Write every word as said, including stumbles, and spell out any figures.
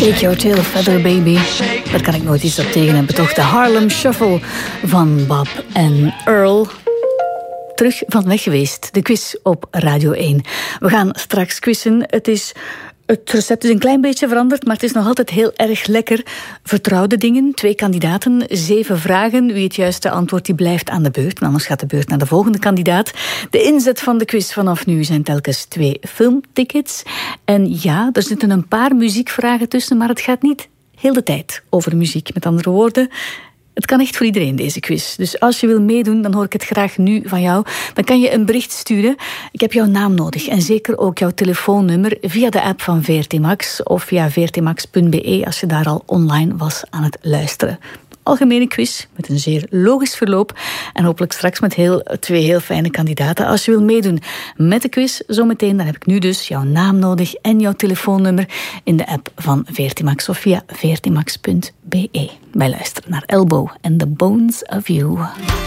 Shake Your Tail Feather Baby. Daar kan ik nooit iets op tegen hebben, toch? De Harlem Shuffle van Bob en Earl. Terug van weg geweest. De quiz op Radio één. We gaan straks quizzen. Het is... Het recept is een klein beetje veranderd, maar het is nog altijd heel erg lekker. Vertrouwde dingen, twee kandidaten, zeven vragen. Wie het juiste antwoord die blijft aan de beurt. En anders gaat de beurt naar de volgende kandidaat. De inzet van de quiz vanaf nu zijn telkens twee filmtickets. En ja, er zitten een paar muziekvragen tussen, maar het gaat niet heel de tijd over muziek. Met andere woorden... Het kan echt voor iedereen, deze quiz. Dus als je wil meedoen, dan hoor ik het graag nu van jou. Dan kan je een bericht sturen. Ik heb jouw naam nodig en zeker ook jouw telefoonnummer via de app van V R T Max of via v r t max punt b e als je daar al online was aan het luisteren. Algemene quiz met een zeer logisch verloop en hopelijk straks met heel, twee heel fijne kandidaten. Als je wil meedoen met de quiz zometeen, dan heb ik nu dus jouw naam nodig en jouw telefoonnummer in de app van V R T Max of via v r t max punt b e. Wij luisteren naar Elbow and the Bones of You.